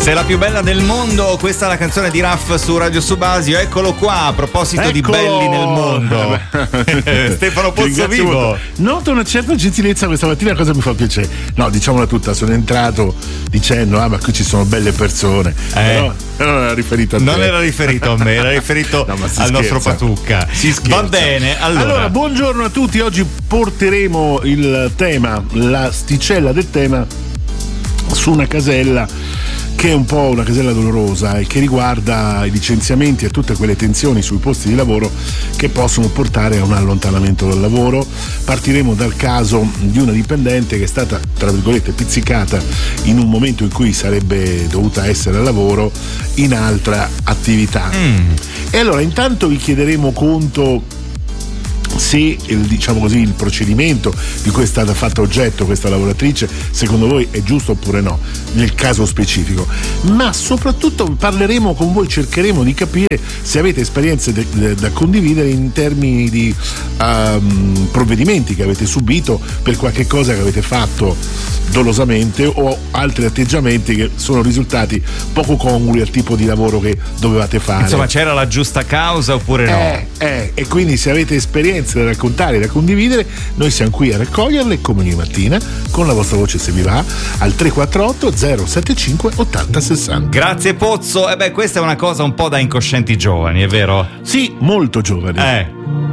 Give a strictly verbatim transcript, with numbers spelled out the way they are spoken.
Sei la più bella del mondo, questa è la canzone di Raff su Radio Subasio. Eccolo qua, a proposito Eccolo. di belli nel mondo. Stefano Pozzovivo. Noto una certa gentilezza questa mattina, cosa mi fa piacere. No, diciamola tutta, sono entrato dicendo ah ma qui ci sono belle persone, eh. però non era riferito a te. Non era riferito a me, era riferito no, al scherza. nostro Patucca. Si scherza. Va bene, allora. Allora, buongiorno a tutti. Oggi porteremo il tema, la sticella del tema su una casella che è un po' una casella dolorosa e che riguarda i licenziamenti e tutte quelle tensioni sui posti di lavoro che possono portare a un allontanamento dal lavoro. Partiremo dal caso di una dipendente che è stata, tra virgolette, pizzicata in un momento in cui sarebbe dovuta essere al lavoro in altra attività. Mm. E allora intanto vi chiederemo conto se il, diciamo così, il procedimento di cui è stata fatta oggetto questa lavoratrice secondo voi è giusto oppure no nel caso specifico, ma soprattutto parleremo con voi, cercheremo di capire se avete esperienze de, de, da condividere in termini di um, provvedimenti che avete subito per qualche cosa che avete fatto dolosamente o altri atteggiamenti che sono risultati poco congrui al tipo di lavoro che dovevate fare. Insomma, c'era la giusta causa oppure no? Eh, eh, e quindi se avete esperienze da raccontare, da condividere, noi siamo qui a raccoglierle come ogni mattina con la vostra voce, se vi va, al tre quattro otto zero sette cinque ottanta sessanta. Grazie Pozzo. E eh beh, questa è una cosa un po' da incoscienti giovani, è vero? Sì, molto giovani. Eh